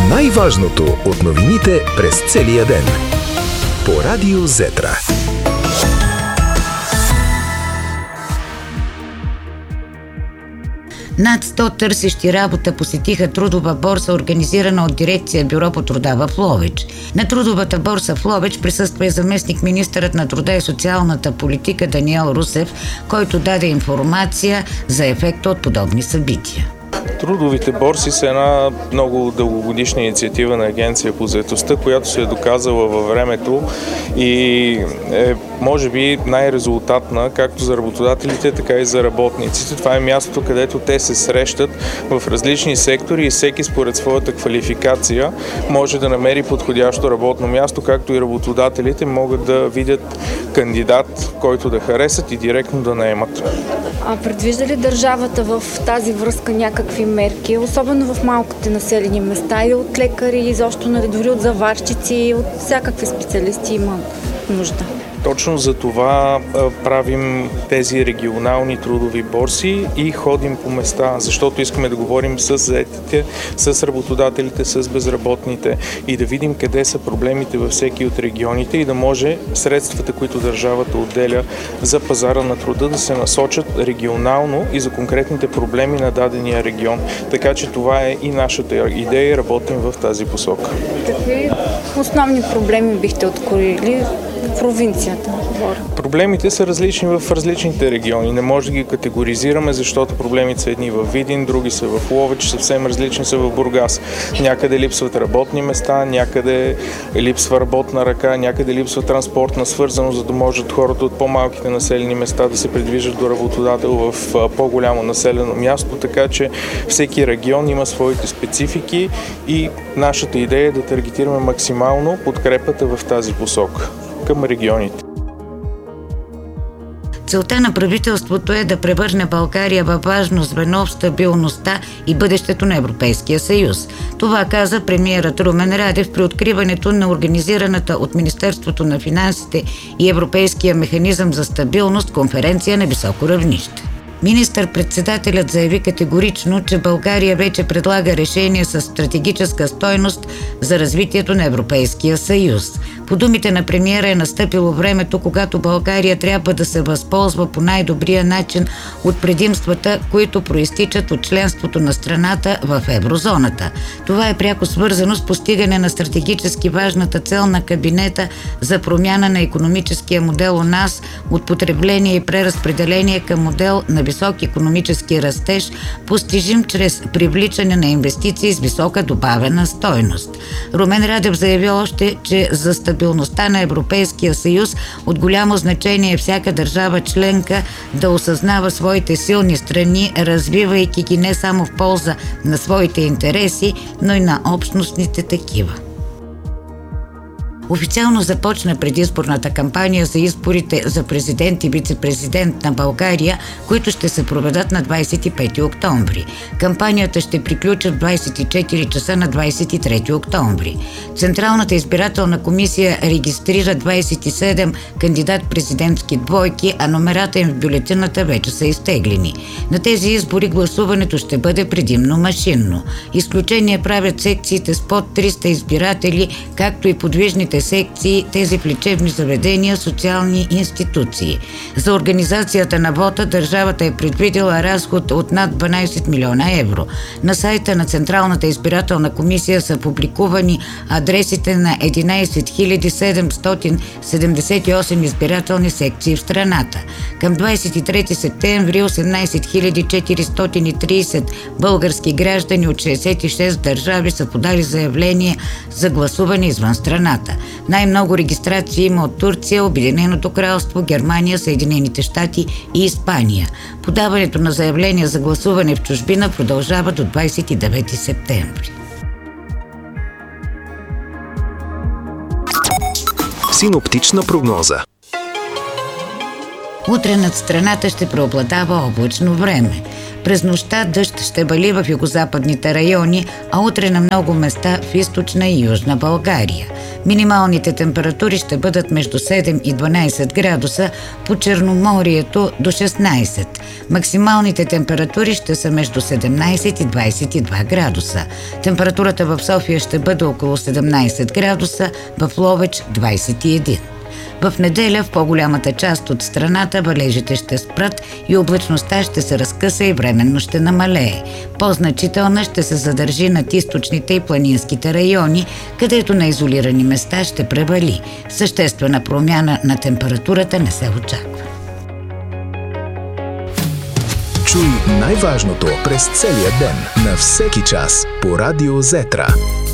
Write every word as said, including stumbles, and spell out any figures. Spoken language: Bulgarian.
Най-важното от новините през целия ден. По Радио Зетра. Над сто търсещи работа посетиха трудова борса, организирана от дирекция Бюро по труда в Ловеч. На трудовата борса в Ловеч присъства и заместник министърът на труда и социалната политика Даниел Русев, който даде информация за ефекта от подобни събития. Трудовите борси са една много дългогодишна инициатива на Агенция по заетостта, която се е доказала във времето и е, може би, най-резултатна както за работодателите, така и за работниците. Това е мястото, където те се срещат в различни сектори и всеки според своята квалификация може да намери подходящо работно място, както и работодателите могат да видят кандидат, който да харесат и директно да наемат. А предвижда ли държавата в тази връзка някакви мерки, особено в малките населени места и от лекари, и изобщо дори от заварчици, от всякакви специалисти има нужда? Точно за това а, правим тези регионални трудови борси и ходим по места, защото искаме да говорим с заетите, с работодателите, с безработните и да видим къде са проблемите във всеки от регионите и да може средствата, които държавата отделя за пазара на труда, да се насочат регионално и за конкретните проблеми на дадения регион. Така че това е и нашата идея и работим в тази посока. Какви основни проблеми бихте откроили в провинцията? Проблемите са различни в различните региони. Не може да ги категоризираме, защото проблемите са едни в Видин, други са в Ловеч, съвсем различни са в Бургас. Някъде липсват работни места, някъде липсва работна ръка, някъде липсва транспортна свързаност, за да можат хората от по-малките населени места да се придвижат до работодател в по-голямо населено място, така че всеки регион има своите специфики и нашата идея е да таргетираме максимално подкрепата в тази посока към регионите. Целта на правителството е да превърне България във важно звено в стабилността и бъдещето на Европейския съюз. Това каза премиерът Румен Радев при откриването на организираната от Министерството на финансите и Европейския механизъм за стабилност конференция на високо равнище. Министър-председателят заяви категорично, че България вече предлага решение с стратегическа стойност за развитието на Европейския съюз. По думите на премиера е настъпило времето, когато България трябва да се възползва по най-добрия начин от предимствата, които проистичат от членството на страната в еврозоната. Това е пряко свързано с постигане на стратегически важната цел на кабинета за промяна на икономическия модел у нас от потребление и преразпределение към модел на висок икономически растеж, постижим чрез привличане на инвестиции с висока добавена стойност. Румен Радев заяви още, че за стабилността на Европейския съюз от голямо значение е всяка държава членка да осъзнава своите силни страни, развивайки ги не само в полза на своите интереси, но и на общностните такива. Официално започна предизборната кампания за изборите за президент и вице-президент на България, които ще се проведат на двадесет и пети октомври. Кампанията ще приключи в двадесет и четири часа на двадесет и трети октомври. Централната избирателна комисия регистрира двадесет и седем кандидат-президентски двойки, а номерата им в бюлетината вече са изтеглени. На тези избори гласуването ще бъде предимно машинно. Изключение правят секциите с под триста избиратели, както и подвижните секции, тези в лечебни заведения, социални институции. За организацията на вота държавата е предвидила разход от над дванадесет милиона евро. На сайта на Централната избирателна комисия са публикувани адресите на единадесет хиляди седемстотин седемдесет и осем избирателни секции в страната. Към двадесет и трети септември осемнадесет хиляди четиристотин и тридесет български граждани от шестдесет и шест държави са подали заявление за гласуване извън страната. Най-много регистрации има от Турция, Обединеното кралство, Германия, Съединените щати и Испания. Подаването на заявления за гласуване в чужбина продължава до двадесет и девети септември. Синоптична прогноза. Утре над страната ще преобладава облачно време. През нощта дъжд ще вали в югозападните райони, а утре на много места в източна и южна България. Минималните температури ще бъдат между седем и дванайсет градуса, по Черноморието до шестнайсет. Максималните температури ще са между седемнайсет и двайсет и два градуса. Температурата в София ще бъде около седемнайсет градуса, в Ловеч двайсет и един. В неделя в по-голямата част от страната валежите ще спрат и облачността ще се разкъса и временно ще намалее. По-значителна ще се задържи над източните и планинските райони, където на изолирани места ще превали. Съществена промяна на температурата не се очаква. Чуй най-важното през целия ден, на всеки час по Радио Зетра.